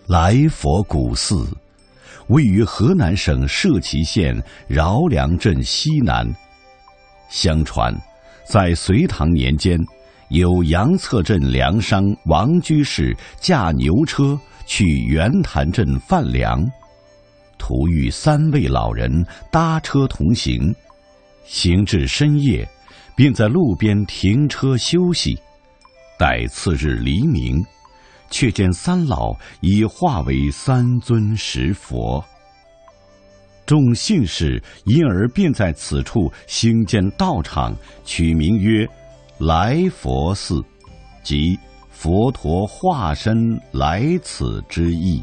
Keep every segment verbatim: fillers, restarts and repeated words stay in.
来佛古寺位于河南省社旗县饶梁镇西南。相传，在隋唐年间，有杨策镇粮商王居士驾牛车去袁潭镇贩粮，途遇三位老人搭车同行，行至深夜，便在路边停车休息。待次日黎明，却见三老已化为三尊石佛。众信士因而便在此处兴建道场，取名曰来佛寺，即佛陀化身来此之意。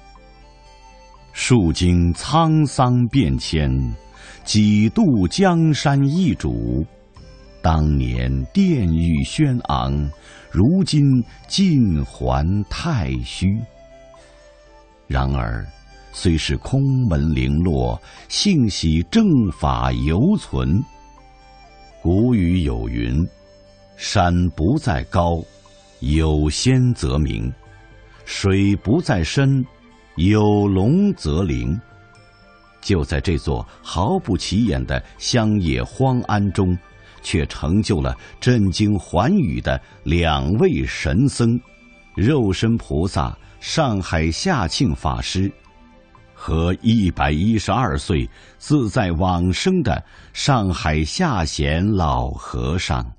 数经沧桑变迁，几度江山易主。当年殿宇轩昂，如今尽还太虚。然而虽是空门零落，幸喜正法犹存。古语有云：山不在高，有仙则名；水不在深，有龙则灵。就在这座毫不起眼的乡野荒庵中，却成就了震惊寰宇的两位神僧：肉身菩萨上海下庆法师和一百一十二岁自在往生的上海下贤老和尚。